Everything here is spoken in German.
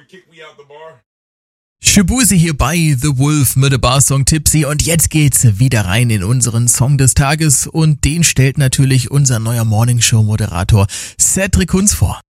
Shaboozey hier bei The Wolf mit der Barsong Tipsy und jetzt geht's wieder rein in unseren Song des Tages und den stellt natürlich unser neuer Morningshow-Moderator Cedric Kunz vor.